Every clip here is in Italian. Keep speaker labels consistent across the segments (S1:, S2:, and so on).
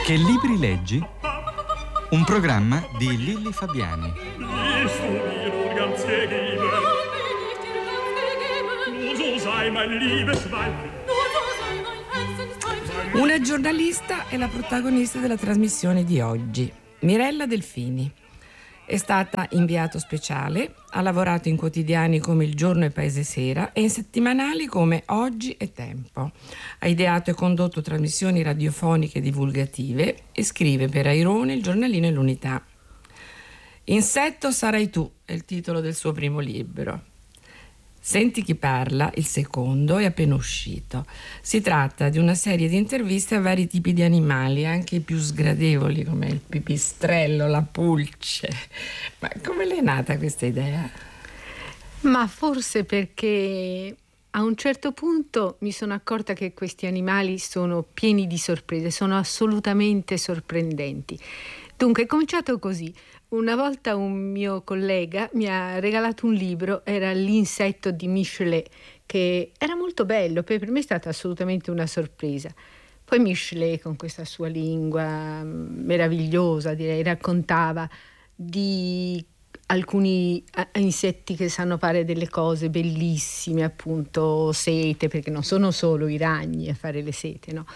S1: Che libri leggi? Un programma di Lilli Fabiani.
S2: Una giornalista è la protagonista della trasmissione di oggi, Mirella Delfini. È stata inviato speciale, ha lavorato in quotidiani come Il Giorno e Paese Sera e in settimanali come Oggi e Tempo. Ha ideato e condotto trasmissioni radiofoniche divulgative e scrive per Airone, Il Giornalino e l'Unità. Insetto sarai tu è il titolo del suo primo libro. Senti chi parla, il secondo, è appena uscito. Si tratta di una serie di interviste a vari tipi di animali, anche i più sgradevoli come il pipistrello, la pulce. Ma come le è nata questa idea?
S3: Ma forse perché a un certo punto mi sono accorta che questi animali sono pieni di sorprese, sono assolutamente sorprendenti. Dunque è cominciato così. Una volta un mio collega mi ha regalato un libro, era L'insetto di Michelet, che era molto bello, per me è stata assolutamente una sorpresa. Poi Michelet, con questa sua lingua meravigliosa, direi, raccontava di alcuni insetti che sanno fare delle cose bellissime, appunto sete, perché non sono solo i ragni a fare le sete, no?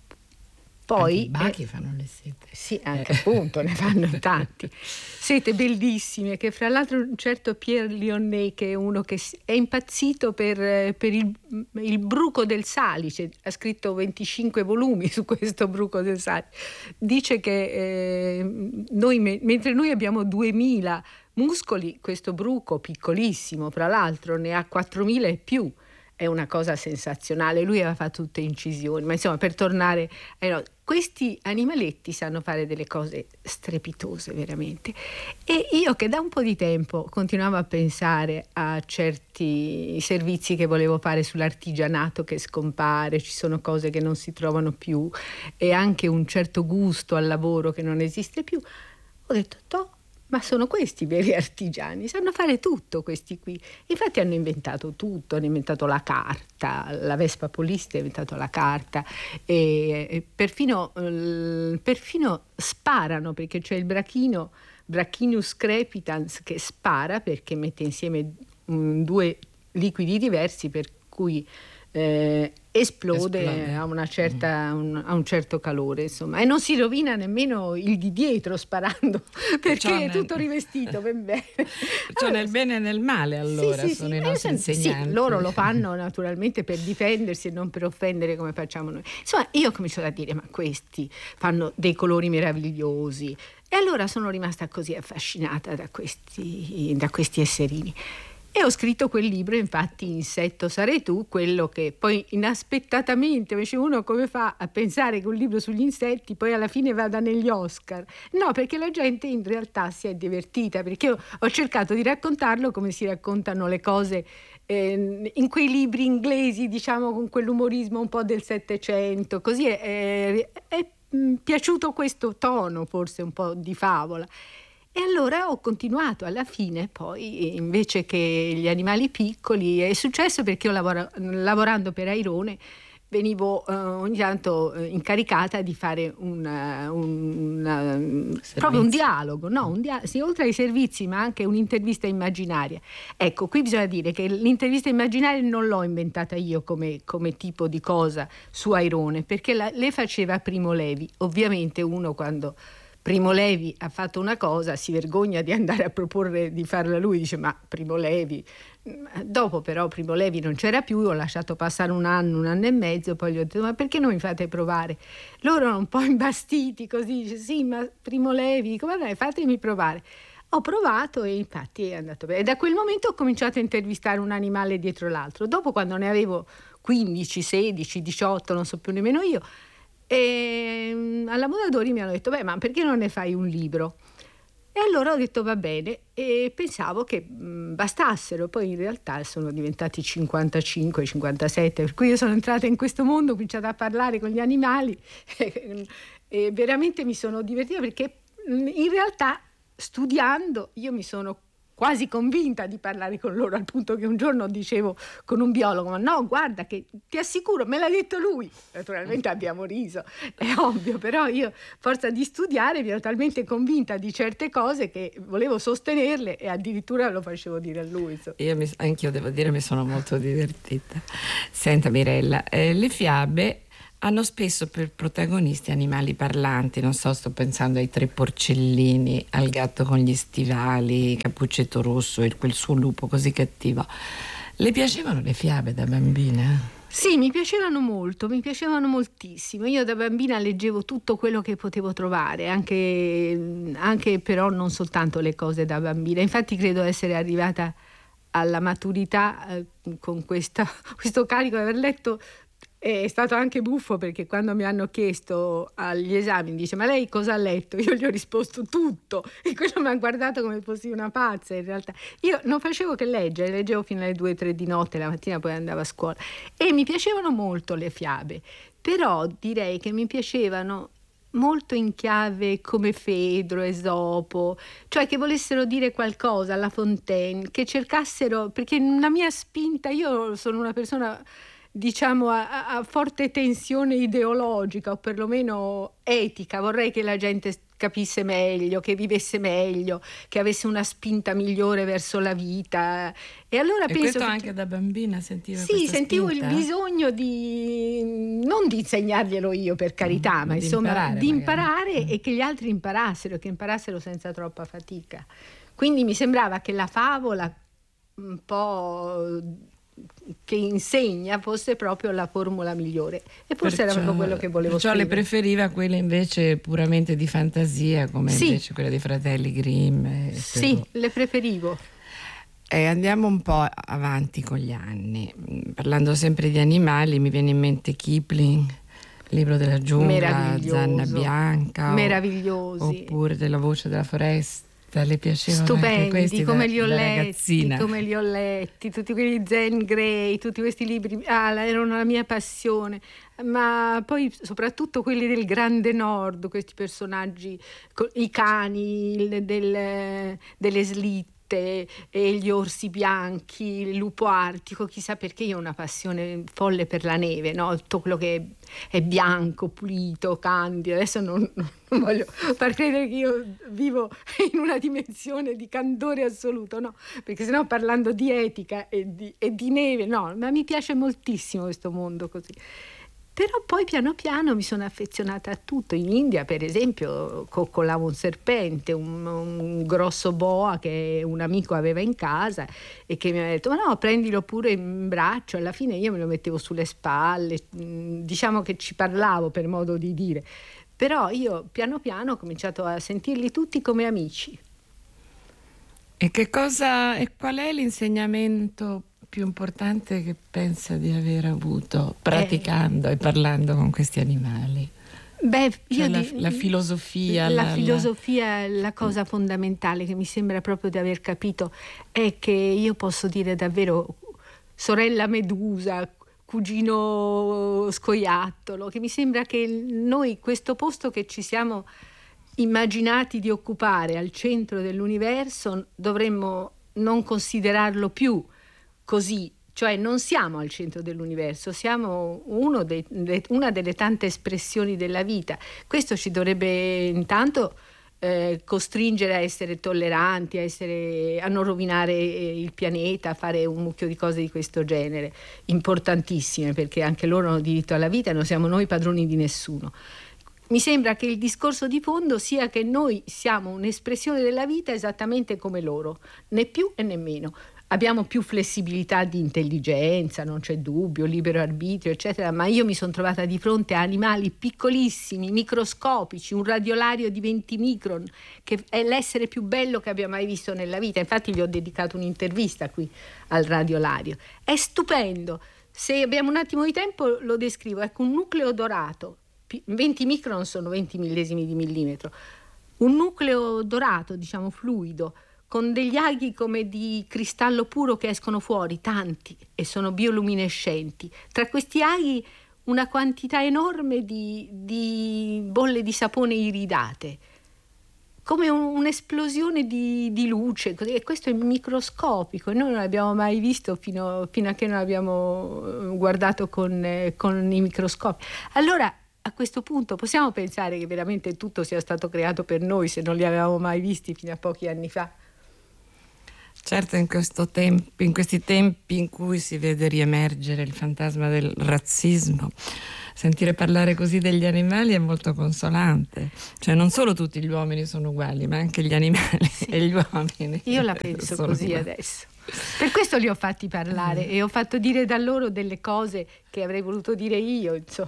S3: Poi
S2: anche i bachi fanno le sete.
S3: Sì, anche appunto, ne fanno tanti. Sete bellissime, che fra l'altro un certo Pierre Lyonnais, che è uno che è impazzito per il bruco del salice, ha scritto 25 volumi su questo bruco del salice. Dice che mentre noi abbiamo 2000 muscoli, questo bruco piccolissimo, fra l'altro, ne ha 4000 e più. È una cosa sensazionale. Lui aveva fatto tutte incisioni, ma insomma, per tornare questi animaletti sanno fare delle cose strepitose veramente. E io, che da un po' di tempo continuavo a pensare a certi servizi che volevo fare sull'artigianato che scompare, ci sono cose che non si trovano più e anche un certo gusto al lavoro che non esiste più, ho detto ma sono questi veri artigiani, sanno fare tutto questi qui. Infatti hanno inventato tutto, hanno inventato la carta, la Vespa Polista ha inventato la carta e perfino sparano, perché c'è il Brachinus crepitans, che spara perché mette insieme due liquidi diversi, per cui esplode a un certo calore, insomma, e non si rovina nemmeno il di dietro sparando, perché è tutto rivestito ben bene.
S2: Cioè nel bene e nel male, allora, sono i nostri insegnanti.
S3: Sì, loro lo fanno naturalmente per difendersi e non per offendere come facciamo noi. Insomma, io ho cominciato a dire, ma questi fanno dei colori meravigliosi, e allora sono rimasta così affascinata da questi esserini. E ho scritto quel libro, infatti, Insetto sarai tu, quello che poi inaspettatamente, invece uno come fa a pensare che un libro sugli insetti poi alla fine vada negli Oscar? No, perché la gente in realtà si è divertita, perché io ho cercato di raccontarlo come si raccontano le cose in quei libri inglesi, diciamo, con quell'umorismo un po' del Settecento, così è piaciuto questo tono, forse un po' di favola. E allora ho continuato, alla fine poi, invece che gli animali piccoli, è successo perché io lavorando per Airone venivo ogni tanto incaricata di fare proprio un dialogo, sì, oltre ai servizi, ma anche un'intervista immaginaria. Ecco, qui bisogna dire che l'intervista immaginaria non l'ho inventata io come tipo di cosa su Airone, perché le faceva Primo Levi. Ovviamente uno, quando Primo Levi ha fatto una cosa, si vergogna di andare a proporre di farla lui, dice ma Primo Levi. Dopo però Primo Levi non c'era più, ho lasciato passare un anno e mezzo, poi gli ho detto ma perché non mi fate provare? Loro erano un po' imbastiti così, dice sì, ma Primo Levi, dico vabbè, fatemi provare. Ho provato e infatti è andato bene. E da quel momento ho cominciato a intervistare un animale dietro l'altro. Dopo, quando ne avevo 15, 16, 18, non so più nemmeno io, e alla Mondadori mi hanno detto ma perché non ne fai un libro? E allora ho detto va bene, e pensavo che bastassero, poi in realtà sono diventati 55, 57, per cui io sono entrata in questo mondo, ho cominciato a parlare con gli animali e veramente mi sono divertita, perché in realtà studiando io mi sono quasi convinta di parlare con loro, al punto che un giorno dicevo con un biologo: ma no, guarda che ti assicuro, me l'ha detto lui. Naturalmente abbiamo riso, è ovvio, però io, forza di studiare, mi ero talmente convinta di certe cose che volevo sostenerle e addirittura lo facevo dire a lui.
S2: Anch'io devo dire, mi sono molto divertita. Senta Mirella, le fiabe hanno spesso per protagonisti animali parlanti, non so, sto pensando ai tre porcellini, al gatto con gli stivali, Cappuccetto Rosso e quel suo lupo così cattivo. Le piacevano le fiabe da bambina?
S3: Sì, mi piacevano molto, mi piacevano moltissimo. Io da bambina leggevo tutto quello che potevo trovare, anche però non soltanto le cose da bambina. Infatti credo essere arrivata alla maturità con questo carico di aver letto. È stato anche buffo, perché quando mi hanno chiesto agli esami, dice: ma lei cosa ha letto? Io gli ho risposto tutto, e quello mi ha guardato come fossi una pazza. In realtà io non facevo che leggere, leggevo fino alle 2-3 di notte, la mattina poi andavo a scuola, e mi piacevano molto le fiabe, però direi che mi piacevano molto in chiave come Fedro, Esopo, cioè che volessero dire qualcosa, La Fontaine, che cercassero, perché la mia spinta, io sono una persona, diciamo, a forte tensione ideologica, o perlomeno etica. Vorrei che la gente capisse meglio, che vivesse meglio, che avesse una spinta migliore verso la vita. E allora penso
S2: questo
S3: che
S2: anche da bambina sentiva
S3: sì,
S2: questa
S3: sentivo
S2: spinta?
S3: il bisogno non di insegnarglielo io, per carità, ma insomma di imparare, e che gli altri imparassero, che imparassero senza troppa fatica. Quindi mi sembrava che la favola un po' che insegna fosse proprio la formula migliore, e forse era proprio quello che volevo
S2: perciò
S3: scrivere.
S2: le preferiva quelle invece puramente di fantasia, come
S3: Sì.
S2: invece quelle dei fratelli Grimm.
S3: Sì, le preferivo.
S2: Andiamo un po' avanti con gli anni. Parlando sempre di animali, mi viene in mente Kipling, Libro della giungla, Zanna Bianca,
S3: meravigliosi,
S2: oppure Della voce della foresta. Le piacevano
S3: stupendi,
S2: anche questi
S3: come li ho letti, tutti quelli Zane Grey, tutti questi libri, erano la mia passione. Ma poi soprattutto quelli del Grande Nord, questi personaggi, i cani delle slitte e gli orsi bianchi, il lupo artico. Chissà perché io ho una passione folle per la neve, no? Tutto quello che è bianco, pulito, candido. Adesso non voglio far credere che io vivo in una dimensione di candore assoluto, no, perché sennò, parlando di etica e di neve, no, ma mi piace moltissimo questo mondo così. Però poi piano piano mi sono affezionata a tutto. In India, per esempio, coccolavo un serpente, un grosso boa che un amico aveva in casa, e che mi ha detto: ma no, prendilo pure in braccio. Alla fine io me lo mettevo sulle spalle, diciamo che ci parlavo, per modo di dire. Però io piano piano ho cominciato a sentirli tutti come amici.
S2: E qual è l'insegnamento più importante che pensa di aver avuto praticando e parlando con questi animali? La filosofia.
S3: La filosofia è la cosa fondamentale che mi sembra proprio di aver capito, è che io posso dire davvero sorella Medusa, cugino scoiattolo, che mi sembra che noi, questo posto che ci siamo immaginati di occupare al centro dell'universo, dovremmo non considerarlo più così, cioè non siamo al centro dell'universo, siamo una delle tante espressioni della vita. Questo ci dovrebbe intanto costringere a essere tolleranti, a non rovinare il pianeta, a fare un mucchio di cose di questo genere, importantissime, perché anche loro hanno diritto alla vita e non siamo noi padroni di nessuno. Mi sembra che il discorso di fondo sia che noi siamo un'espressione della vita esattamente come loro, né più e né meno. Abbiamo più flessibilità di intelligenza, non c'è dubbio, libero arbitrio, eccetera, ma io mi sono trovata di fronte a animali piccolissimi, microscopici, un radiolario di 20 micron, che è l'essere più bello che abbia mai visto nella vita. Infatti gli ho dedicato un'intervista qui al radiolario. È stupendo. Se abbiamo un attimo di tempo lo descrivo. Ecco, un nucleo dorato, 20 micron sono 20 millesimi di millimetro, un nucleo dorato, diciamo fluido, con degli aghi come di cristallo puro che escono fuori, tanti, e sono bioluminescenti. Tra questi aghi una quantità enorme di bolle di sapone iridate. come un'esplosione di luce, così, e questo è microscopico, noi non l'abbiamo mai visto fino a che non abbiamo guardato con i microscopi. Allora a questo punto possiamo pensare che veramente tutto sia stato creato per noi se non li avevamo mai visti fino a pochi anni fa?
S2: Certo, in questi tempi in cui si vede riemergere il fantasma del razzismo, sentire parlare così degli animali è molto consolante. Cioè non solo tutti gli uomini sono uguali, ma anche gli animali e gli uomini.
S3: Io la penso così
S2: uguali.
S3: adesso. Per questo li ho fatti parlare e ho fatto dire da loro delle cose che avrei voluto dire io, insomma.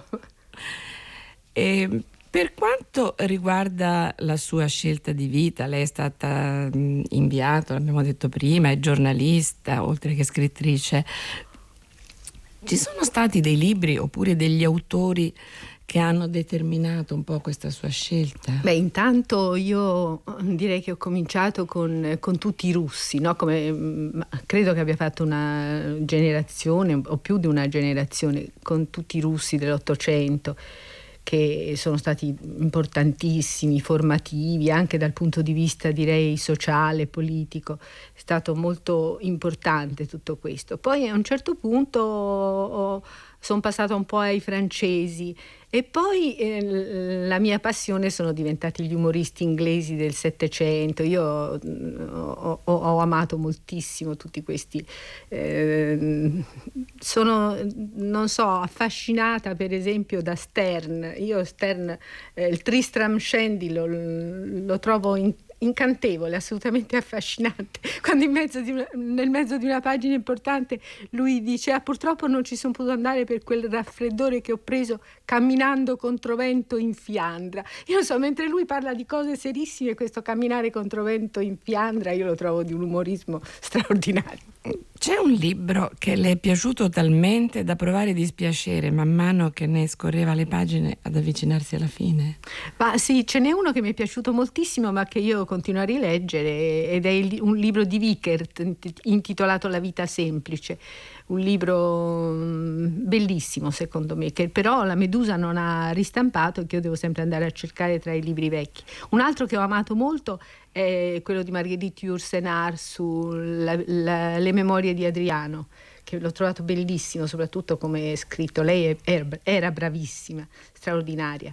S2: E per quanto riguarda la sua scelta di vita, lei è stata inviata, l'abbiamo detto prima, è giornalista, oltre che scrittrice. Ci sono stati dei libri oppure degli autori che hanno determinato un po' questa sua scelta?
S3: Beh, intanto io direi che ho cominciato con tutti i russi, no? Credo che abbia fatto una generazione o più di una generazione con tutti i russi dell'Ottocento, che sono stati importantissimi, formativi, anche dal punto di vista, direi, sociale, politico. È stato molto importante tutto questo. Poi a un certo punto sono passata un po' ai francesi e poi la mia passione sono diventati gli umoristi inglesi del Settecento. Io ho amato moltissimo tutti questi. Sono, non so, affascinata per esempio da Sterne. Io Sterne, il Tristram Shandy lo trovo incantevole, assolutamente affascinante. Quando nel mezzo di una pagina importante lui dice: purtroppo non ci sono potuto andare per quel raffreddore che ho preso camminando controvento in Fiandra. Io non so, mentre lui parla di cose serissime, questo camminare controvento in Fiandra io lo trovo di un umorismo straordinario.
S2: C'è un libro che le è piaciuto talmente da provare dispiacere man mano che ne scorreva le pagine ad avvicinarsi alla fine?
S3: Ma sì, ce n'è uno che mi è piaciuto moltissimo ma che io continuo a rileggere ed è un libro di Wickert intitolato La vita semplice, un libro bellissimo secondo me, che però la Medusa non ha ristampato e che io devo sempre andare a cercare tra i libri vecchi. Un altro che ho amato molto è quello di Marguerite Yourcenar Le memorie di Adriano, che l'ho trovato bellissimo, soprattutto come è scritto. Lei era bravissima, straordinaria.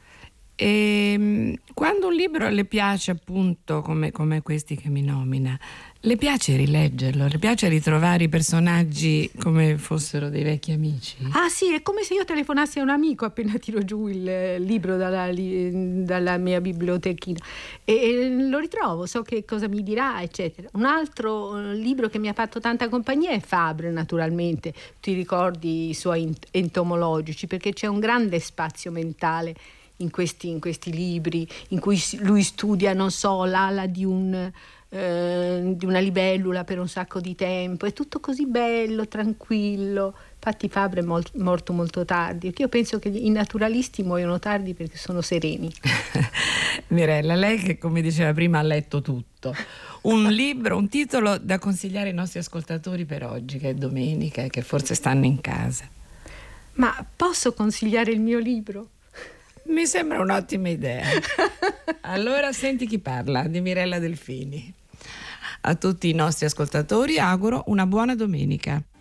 S2: E quando un libro le piace, appunto, come questi che mi nomina, le piace rileggerlo? Le piace ritrovare i personaggi come fossero dei vecchi amici?
S3: Ah sì, è come se io telefonassi a un amico appena tiro giù il libro dalla mia bibliotechina e lo ritrovo, so che cosa mi dirà, eccetera. Un altro libro che mi ha fatto tanta compagnia è Fabre, naturalmente. Ti ricordi i suoi entomologici, perché c'è un grande spazio mentale in questi libri in cui lui studia, non so, l'ala di una libellula per un sacco di tempo. È tutto così bello, tranquillo. Infatti Fabre è morto molto tardi. Io penso che i naturalisti muoiono tardi perché sono sereni.
S2: Mirella, lei che, come diceva prima, ha letto tutto. Un libro, un titolo da consigliare ai nostri ascoltatori per oggi, che è domenica e che forse stanno in casa.
S3: Ma posso consigliare il mio libro?
S2: Mi sembra un'ottima idea. Allora senti chi parla, di Mirella Delfini. A tutti i nostri ascoltatori auguro una buona domenica.